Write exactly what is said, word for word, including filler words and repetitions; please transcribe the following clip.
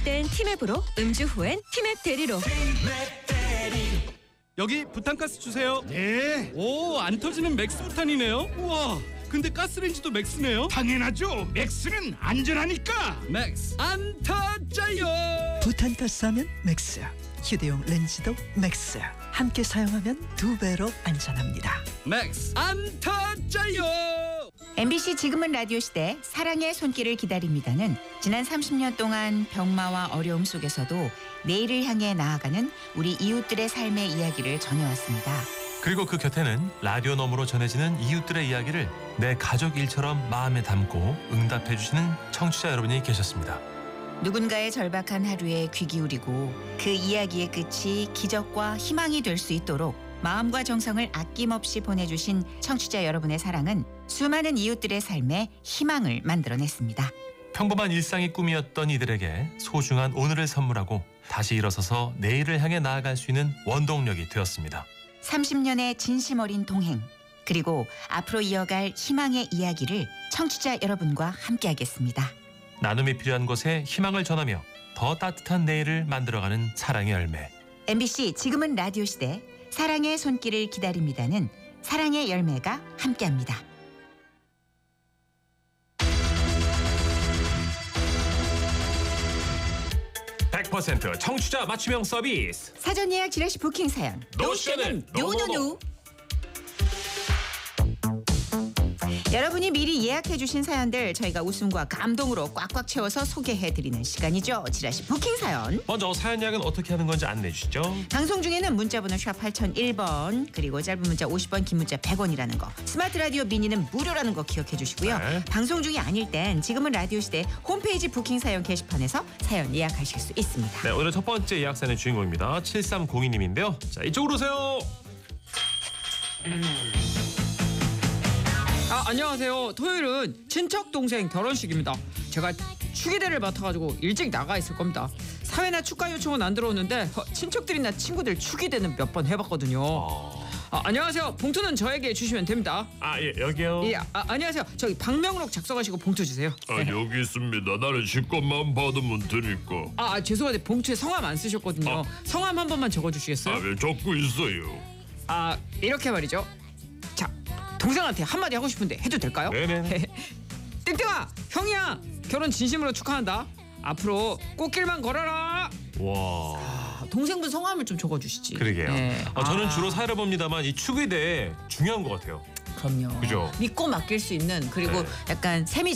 땐 티맵으로, 음주 후엔 티맵 대리로. 여기 부탄가스 주세요. 네, 오, 안 터지는 맥스 부탄이네요. 우와, 근데 가스레인지도 맥스네요. 당연하죠. 맥스는 안전하니까. 맥스 안 터져요. 부탄가스 하면 맥스, 휴대용 렌즈도 맥스. 함께 사용하면 두 배로 안전합니다. 맥스 안 터져요. 엠비씨 지금은 라디오 시대 사랑의 손길을 기다립니다는 지난 삼십 년 동안 병마와 어려움 속에서도 내일을 향해 나아가는 우리 이웃들의 삶의 이야기를 전해왔습니다. 그리고 그 곁에는 라디오 너머로 전해지는 이웃들의 이야기를 내 가족 일처럼 마음에 담고 응답해 주시는 청취자 여러분이 계셨습니다. 누군가의 절박한 하루에 귀 기울이고 그 이야기의 끝이 기적과 희망이 될 수 있도록 마음과 정성을 아낌없이 보내주신 청취자 여러분의 사랑은 수많은 이웃들의 삶에 희망을 만들어냈습니다. 평범한 일상이 꿈이었던 이들에게 소중한 오늘을 선물하고 다시 일어서서 내일을 향해 나아갈 수 있는 원동력이 되었습니다. 삼십 년의 진심 어린 동행, 그리고 앞으로 이어갈 희망의 이야기를 청취자 여러분과 함께하겠습니다. 나눔이 필요한 곳에 희망을 전하며 더 따뜻한 내일을 만들어가는 사랑의 열매. 엠비씨 지금은 라디오 시대 사랑의 손길을 기다립니다는 사랑의 열매가 함께합니다. 백 퍼센트 청취자 맞춤형 서비스. 사전 예약 지라시 부킹 사연. 노션은 노노노. 여러분이 미리 예약해주신 사연들 저희가 웃음과 감동으로 꽉꽉 채워서 소개해드리는 시간이죠. 지라시 부킹 사연. 먼저 사연 예약은 어떻게 하는 건지 안내해 주시죠. 방송 중에는 문자번호 샵 팔공공일 번, 그리고 짧은 문자 오십 원, 긴 문자 백 원이라는 거, 스마트 라디오 미니는 무료라는 거 기억해 주시고요. 네. 방송 중이 아닐 땐 지금은 라디오 시대 홈페이지 부킹 사연 게시판에서 사연 예약하실 수 있습니다. 네, 오늘 첫 번째 예약 사연의 주인공입니다. 칠삼공이 님인데요. 자, 이쪽으로 오세요. 아, 안녕하세요. 토요일은 친척 동생 결혼식입니다. 제가 축의대를 맡아가지고 일찍 나가 있을 겁니다. 사회나 축가 요청은 안 들어오는데 어, 친척들이나 친구들 축의대는 몇 번 해봤거든요. 아, 안녕하세요. 봉투는 저에게 주시면 됩니다. 아, 예, 여기요. 예, 아, 안녕하세요. 저기 방명록 작성하시고 봉투 주세요. 아, 여기 있습니다. 나는 실컷만 받으면 되니까. 아, 아 죄송한데 봉투에 성함 안 쓰셨거든요. 어. 성함 한 번만 적어주시겠어요? 아, 왜 적고 있어요? 아, 이렇게 말이죠. 자, 동생한테 한마디 하고 싶은데 해도 될까요? 네네. 땡땡아, 형이야. 결혼 진심으로 축하한다. 앞으로 꽃길만 걸어라. 와. 아, 동생분 성함을 좀 적어주시지. 그러게요. 네. 어, 저는 아, 주로 사회를 봅니다만 이 축의대 중요한 것 같아요. 그럼요. 그죠? 믿고 맡길 수 있는, 그리고 네. 약간 세미